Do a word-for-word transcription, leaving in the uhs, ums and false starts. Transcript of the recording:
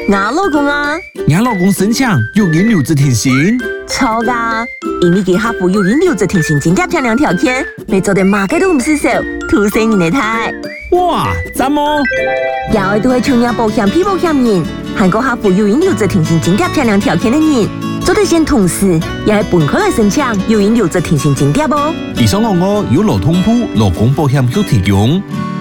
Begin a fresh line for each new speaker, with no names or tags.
我老公啊，
我老公申請有銀留職停薪，
錯噶，因為佢客戶有銀留職停薪，增加漂亮條件，未做得馬嘅都唔是手，土生人的態。
哇，怎麼？
有都係創業保險、批保險人，韓國客戶有銀留職停薪，增加漂亮條件的人，做得先同時，也係本科來申請有銀留職停薪津貼啵。
以上我我有勞通部勞工保險有提供。